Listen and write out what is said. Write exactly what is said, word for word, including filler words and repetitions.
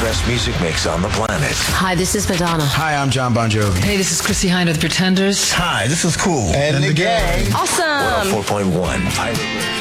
best music mix on the planet. Hi, this is Madonna. Hi, I'm John Bon Jovi. Hey, this is Chrissy Hynde of the Pretenders. Hi, this is Cool. And, and the gang. Awesome. one oh four point one Pirate Radio.